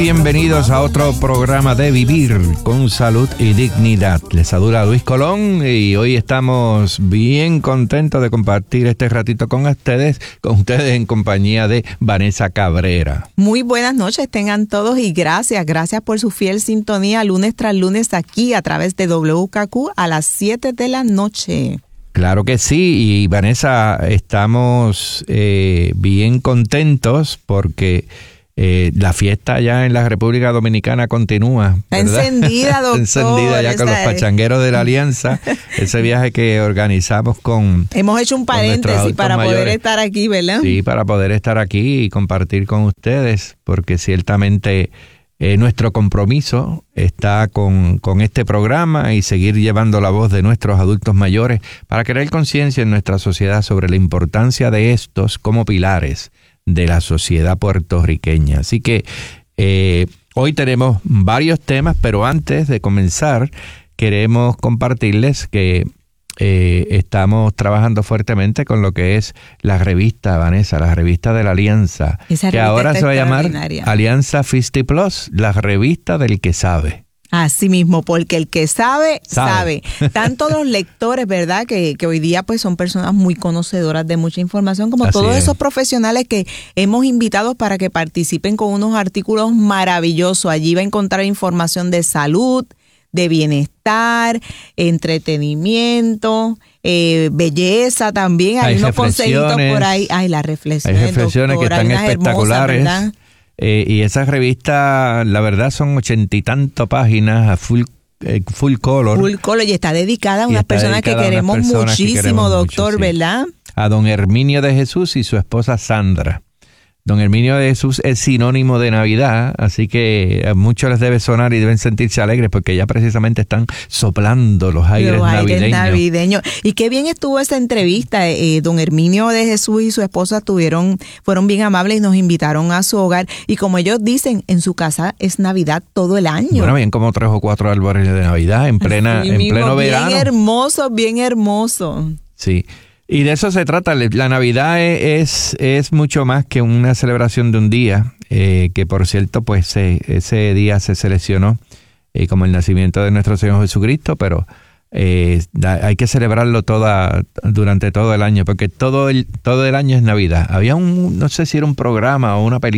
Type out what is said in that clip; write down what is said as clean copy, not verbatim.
Bienvenidos a otro programa de Vivir con Salud y Dignidad. Les saluda Luis Colón y hoy estamos bien contentos de compartir este ratito con ustedes en compañía de Vanessa Cabrera. Muy buenas noches tengan todos y gracias por su fiel sintonía lunes tras lunes aquí a través de WKQ a las 7 de la noche. Claro que sí, y Vanessa, estamos bien contentos porque la fiesta allá en la República Dominicana continúa, ¿verdad? Está encendida, doctor. Está encendida ya con los pachangueros de la Alianza. Ese viaje que organizamos hemos hecho un paréntesis para poder estar aquí, ¿verdad? Sí, para poder estar aquí y compartir con ustedes, porque ciertamente nuestro compromiso está con este programa y seguir llevando la voz de nuestros adultos mayores para crear conciencia en nuestra sociedad sobre la importancia de estos como pilares de la sociedad puertorriqueña. Así que hoy tenemos varios temas, pero antes de comenzar queremos compartirles que estamos trabajando fuertemente con lo que es la revista, Vanessa, la revista de la Alianza, que ahora se va a llamar Alianza 50 Plus, la revista del que sabe. Así mismo, porque el que sabe. Tanto los lectores, ¿verdad? Que hoy día pues son personas muy conocedoras de mucha información, como así todos esos profesionales que hemos invitado para que participen con unos artículos maravillosos. Allí va a encontrar información de salud, de bienestar, entretenimiento, belleza también. Hay unos consejitos por ahí. Ay, las reflexiones, hay reflexiones, doctor, que están espectaculares. Hermosas, y esa revista, la verdad, son 80 y tantas páginas a full color. Full color, y está dedicada a unas personas que queremos muchísimo, doctor, mucho, sí. ¿Verdad? A don Herminio de Jesús y su esposa Sandra. Don Herminio de Jesús es sinónimo de Navidad, así que a muchos les debe sonar y deben sentirse alegres porque ya precisamente están soplando los aires navideños. Y qué bien estuvo esa entrevista. Don Herminio de Jesús y su esposa fueron bien amables y nos invitaron a su hogar. Y como ellos dicen, en su casa es Navidad todo el año. Bueno, bien como 3 o 4 árboles de Navidad en pleno verano. Bien hermoso. Sí. Y de eso se trata. La Navidad es mucho más que una celebración de un día, que por cierto, pues ese día se seleccionó como el nacimiento de nuestro Señor Jesucristo, pero hay que celebrarlo durante todo el año, porque todo el año es Navidad. Había no sé si era un programa o una película